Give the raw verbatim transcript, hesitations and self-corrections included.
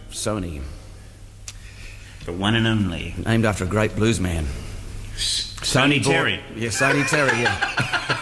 Sony. The one and only. Named after a great blues man. Sonny Sonny Terry. Bought, yeah, Sonny Terry, yeah.